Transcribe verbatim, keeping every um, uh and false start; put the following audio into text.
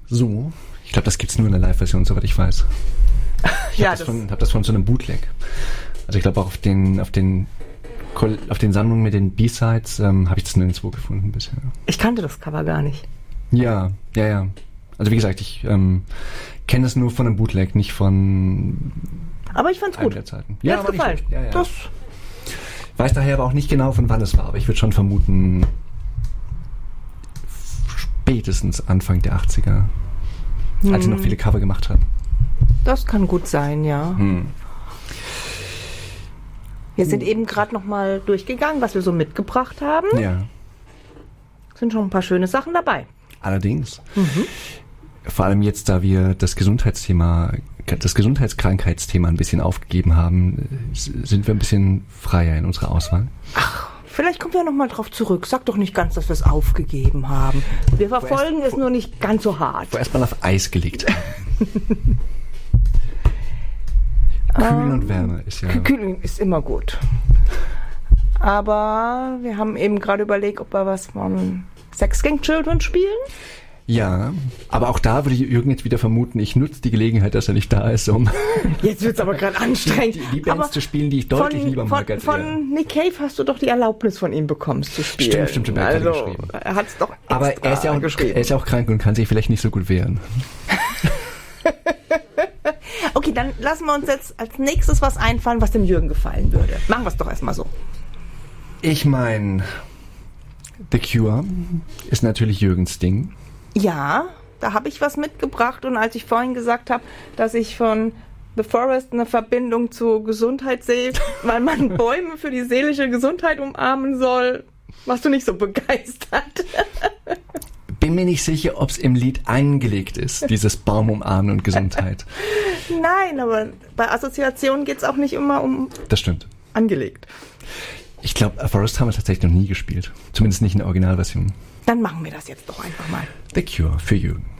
So, ich glaube, das gibt's nur in der Live-Version, soweit ich weiß. Ich ja, habe das, das, hab das von so einem Bootleg. Also ich glaube auch auf den, auf den, auf den Sammlungen mit den B-Sides ähm, habe ich das nirgendwo gefunden bisher. Ich kannte das Cover gar nicht. Ja, ja, ja. Also wie gesagt, ich ähm, kenne es nur von einem Bootleg, nicht von. Aber ich fand's gut. Der Zeiten. Mir Ja, hat's gefallen. Ja, ja. Das weiß daher aber auch nicht genau, von wann es war, aber ich würde schon vermuten, spätestens Anfang der achtziger, hm. als sie noch viele Cover gemacht haben. Das kann gut sein, ja. Hm. Wir sind eben gerade noch mal durchgegangen, was wir so mitgebracht haben. Ja. Sind schon ein paar schöne Sachen dabei. Allerdings. Mhm. Vor allem jetzt, da wir das Gesundheitsthema, das Gesundheitskrankheitsthema ein bisschen aufgegeben haben, sind wir ein bisschen freier in unserer Auswahl. Ach, vielleicht kommen wir noch mal drauf zurück. Sag doch nicht ganz, dass wir es aufgegeben haben. Wir verfolgen vorerst, es nur nicht ganz so hart. Vorerst mal auf Eis gelegt haben. Kühlen und Wärme ist ja... Kühlen ist immer gut. Aber wir haben eben gerade überlegt, ob wir was von Sex Gang Children spielen. Ja, aber auch da würde Jürgen jetzt wieder vermuten, ich nutze die Gelegenheit, dass er nicht da ist, um... Jetzt wird's aber gerade anstrengend. Die, die Bands aber zu spielen, die ich deutlich von, lieber mag als Von er. Nick Cave hast du doch die Erlaubnis von ihm bekommen, zu spielen. Stimmt, stimmt, stimmt. Also, geschrieben. Er hat's doch extra aber er ist, ja auch, geschrieben. er ist ja auch krank und kann sich vielleicht nicht so gut wehren. Okay, dann lassen wir uns jetzt als nächstes was einfallen, was dem Jürgen gefallen würde. Machen wir es doch erstmal so. Ich meine, The Cure ist natürlich Jürgens Ding. Ja, da habe ich was mitgebracht. Und als ich vorhin gesagt habe, dass ich von The Forest eine Verbindung zur Gesundheit sehe, weil man Bäume für die seelische Gesundheit umarmen soll, warst du nicht so begeistert. Bin mir nicht sicher, ob es im Lied eingelegt ist, dieses Baum umarmen und Gesundheit. Nein, aber bei Assoziationen geht es auch nicht immer um... Das stimmt. Angelegt. Ich glaube, A Forest haben wir tatsächlich noch nie gespielt. Zumindest nicht in der Originalversion. Dann machen wir das jetzt doch einfach mal. The Cure für Jürgen.